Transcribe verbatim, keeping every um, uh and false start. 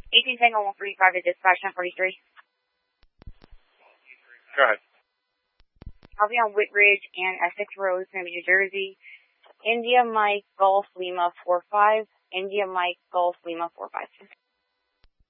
eighteen Tango one forty-five to dispatch ten forty-three. Go ahead. I'll be on Whitridge and Essex Road, New Jersey. India Mike Golf Lima four five. India Mike Golf Lima four five.